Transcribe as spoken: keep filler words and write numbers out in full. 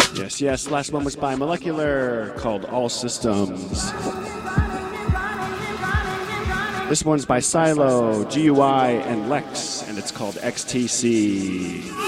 Yes, yes. Last one was by Molecular, called All Systems. This one's by Silo, G U I, and Lex, and it's called X T C.